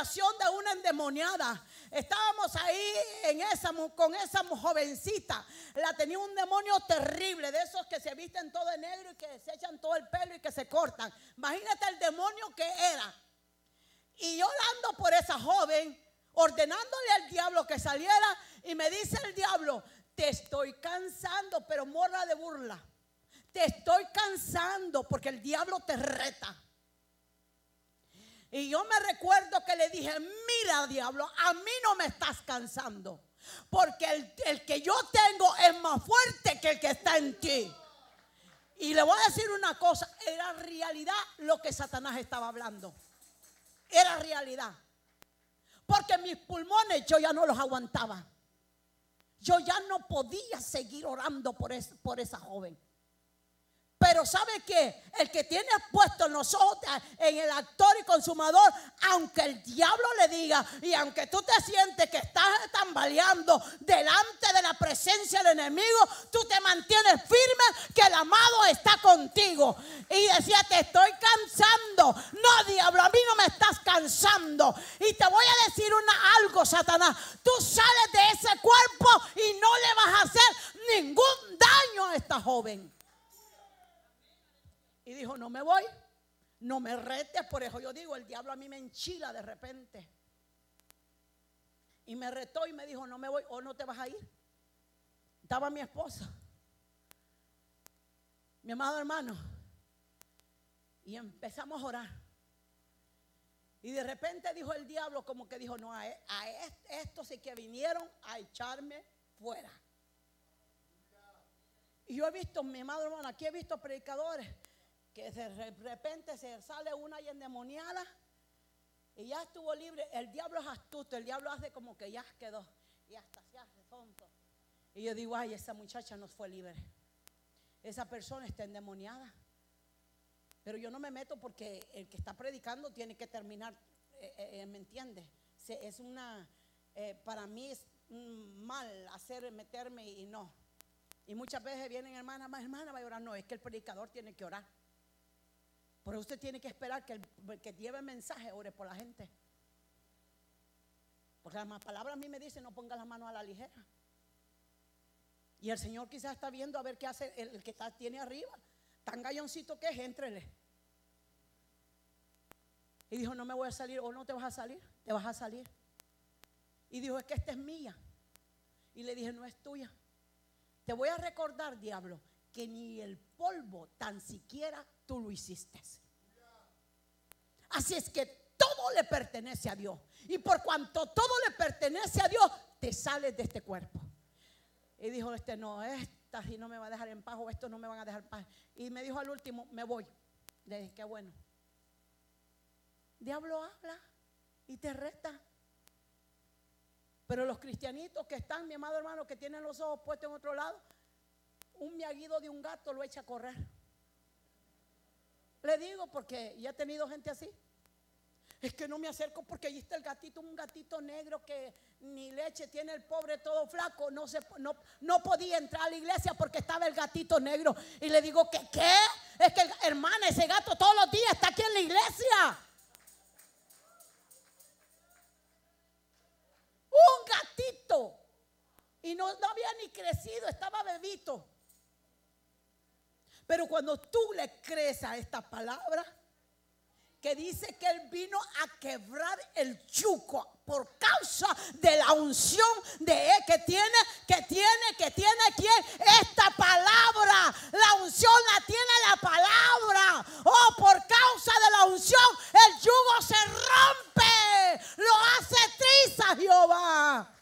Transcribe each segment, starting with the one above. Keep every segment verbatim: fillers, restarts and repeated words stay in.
oración de una endemoniada. Estábamos ahí en esa, con esa jovencita. La tenía un demonio terrible, de esos que se visten todo de negro y que se echan todo el pelo y que se cortan. Imagínate el demonio que era. Y yo orando por esa joven, ordenándole al diablo que saliera, y me dice el diablo: te estoy cansando, pero morra de burla. Te estoy cansando porque el diablo te reta. Y yo me recuerdo que le dije: mira, diablo, a mí no me estás cansando, porque el, el que yo tengo es más fuerte que el que está en ti. Y le voy a decir una cosa: era realidad lo que Satanás estaba hablando. Era realidad. Porque mis pulmones yo ya no los aguantaba. Yo ya no podía seguir orando por, es, por esa joven. Pero ¿sabe qué? El que tiene puesto en nosotros, en el actor y consumador, aunque el diablo le diga, y aunque tú te sientes que estás tambaleando delante de la presencia del enemigo, tú te mantienes firme que el amado está contigo. Y decía: te estoy cansando. No, diablo, a mí no me estás cansando. Y te voy a decir una, algo, Satanás: tú sales de ese cuerpo y no le vas a hacer ningún daño a esta joven. Y dijo: no me voy, no me retes. Por eso yo digo, el diablo a mí me enchila de repente. Y me retó y me dijo: no me voy, o no te vas a ir. Estaba mi esposa, mi amado hermano, y empezamos a orar. Y de repente dijo el diablo, como que dijo: no, a, a estos sí que vinieron a echarme fuera. Y yo he visto, mi amado hermano, aquí he visto predicadores que de repente se sale una y endemoniada y ya estuvo libre. El diablo es astuto, el diablo hace como que ya quedó y hasta se hace tonto. Y yo digo: ay, esa muchacha no fue libre, esa persona está endemoniada. Pero yo no me meto, porque el que está predicando tiene que terminar, eh, eh, ¿me entiendes? Es una, eh, para mí es mal hacer, meterme y no. Y muchas veces vienen hermanas, más hermana va a orar. No, es que el predicador tiene que orar. Pero usted tiene que esperar que el que lleve mensaje ore por la gente. Porque la palabra a mí me dice: no ponga las manos a la ligera. Y el Señor quizás está viendo a ver qué hace el, el que está, tiene arriba. Tan galloncito que es, éntrele. Y dijo: no me voy a salir. ¿O no te vas a salir? Te vas a salir. Y dijo: es que esta es mía. Y le dije: no es tuya. Te voy a recordar, diablo, que ni el polvo tan siquiera tú lo hiciste. Así es que todo le pertenece a Dios. Y por cuanto todo le pertenece a Dios, te sales de este cuerpo. Y dijo este: no, esta si no me va a dejar en paz, o estos no me van a dejar en paz. Y me dijo al último: me voy. Le dije: qué bueno. Diablo habla y te reta. Pero los cristianitos que están, mi amado hermano, que tienen los ojos puestos en otro lado, un miaguido de un gato lo echa a correr. Le digo porque ya he tenido gente así. Es que no me acerco porque allí está el gatito, un gatito negro que ni leche tiene, el pobre todo flaco. No, se, no, no podía entrar a la iglesia porque estaba el gatito negro. Y le digo: ¿qué? ¿Qué? Es que, hermana, ese gato todos los días está aquí en la iglesia. Un gatito. Y no, no había ni crecido, estaba bebito. Pero cuando tú le crees a esta palabra, que dice que Él vino a quebrar el yugo por causa de la unción de Él que tiene, que tiene, que tiene quien, esta palabra, la unción la tiene la palabra. Oh, por causa de la unción, el yugo se rompe, lo hace triza Jehová.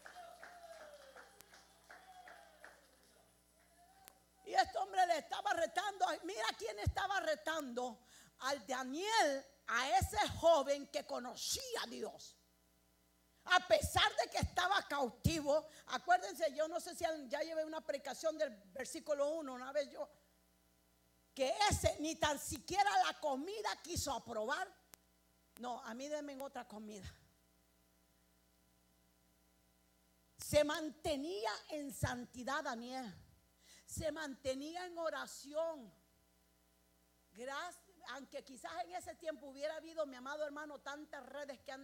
Y este hombre le estaba retando, mira quién estaba retando. Al Daniel, a ese joven que conocía a Dios, a pesar de que estaba cautivo. Acuérdense, yo no sé si ya llevé una predicación del versículo uno una vez yo, que ese ni tan siquiera la comida quiso aprobar. No, a mí denme otra comida. Se mantenía en santidad Daniel, se mantenía en oración. Gracias. Aunque quizás en ese tiempo hubiera habido, mi amado hermano, tantas redes que han